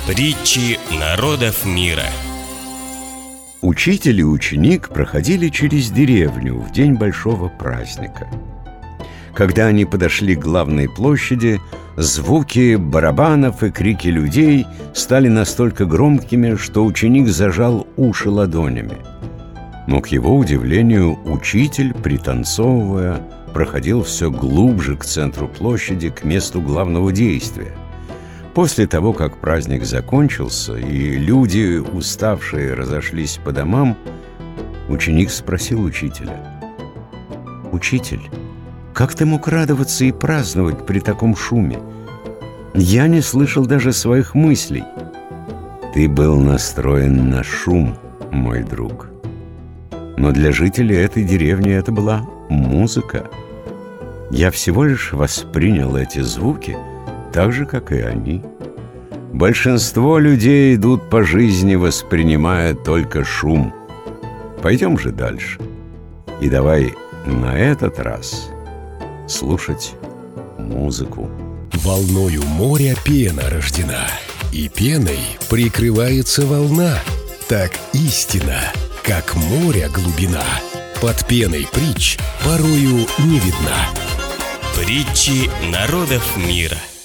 Притчи народов мира. Учитель и ученик проходили через деревню в день большого праздника. Когда они подошли к главной площади, звуки барабанов и крики людей стали настолько громкими, что ученик зажал уши ладонями. Но, к его удивлению, учитель, пританцовывая, проходил все глубже к центру площади, к месту главного действия. После того, как праздник закончился, и люди, уставшие, разошлись по домам, ученик спросил учителя: «Учитель, как ты мог радоваться и праздновать при таком шуме? Я не слышал даже своих мыслей». «Ты был настроен на шум, мой друг. Но для жителей этой деревни это была музыка. Я всего лишь воспринял эти звуки так же, как и они. Большинство людей идут по жизни, воспринимая только шум. Пойдем же дальше. И давай на этот раз слушать музыку». Волною моря пена рождена, и пеной прикрывается волна. Так истина, как море глубина, под пеной притч порою не видна. Притчи народов мира.